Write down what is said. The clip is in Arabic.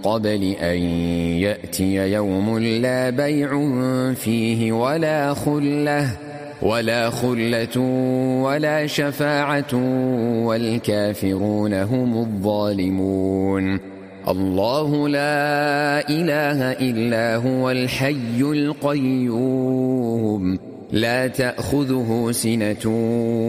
قبل أن يأتي يوم لا بيع فيه ولا خلة ولا شفاعة والكافرون هم الظالمون. الله لا إله إلا هو الحي القيوم لا تأخذه سنة